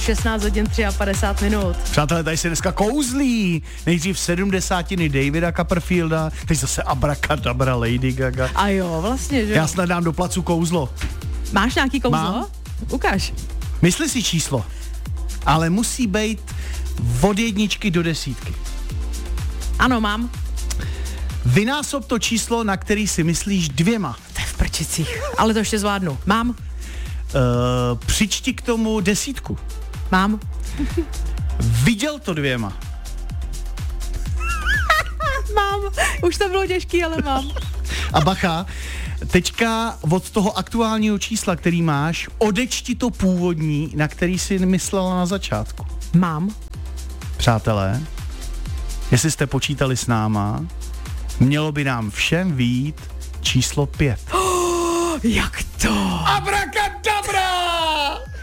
16 hodin 53 minut. Přátelé, tady se dneska kouzlí. Nejdřív 70. Davida Copperfielda, teď zase Abracadabra Lady Gaga. A jo, vlastně, že jo. Já snad dám do placu kouzlo. Máš nějaký kouzlo? Mám. Ukaž. Mysli si číslo, ale musí být od 1 do 10. Ano, mám. Vynásob to číslo, na který si myslíš 2. To je v prčicích. Ale to ještě zvládnu. Mám. Přičti k tomu 10. Mám. Viděl to 2. Mám. Už to bylo těžký, ale mám. A bacha, teďka od toho aktuálního čísla, který máš, odečti to původní, na který jsi myslela na začátku. Mám. Přátelé, jestli jste počítali s náma, mělo by nám všem vyjít číslo 5. Jak to? Abracadabra!